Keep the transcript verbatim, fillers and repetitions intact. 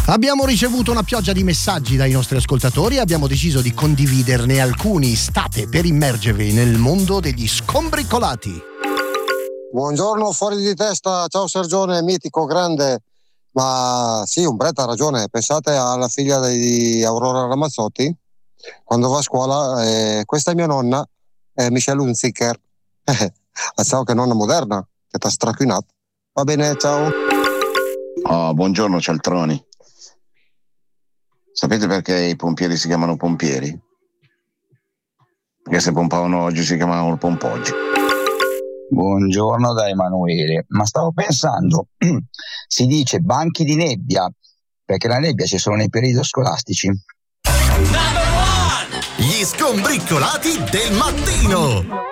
Abbiamo ricevuto una pioggia di messaggi dai nostri ascoltatori e abbiamo deciso di condividerne alcuni. State per immergervi nel mondo degli scombricolati. Buongiorno fuori di testa, ciao Sergione, mitico, grande. Ma sì, Umberto ha ragione, pensate alla figlia di Aurora Ramazzotti, quando va a scuola, eh, questa è mia nonna, è Michelle Hunziker. Ah, ciao, che nonna moderna, che t'ha stracchinato. Va bene, ciao. Oh, buongiorno cialtroni. Sapete perché i pompieri si chiamano pompieri? Perché se pompavano oggi si chiamavano pompoggi. Buongiorno da Emanuele, ma stavo pensando, si dice banchi di nebbia, perché la nebbia c'è solo nei periodi scolastici. Gli scombriccolati del mattino.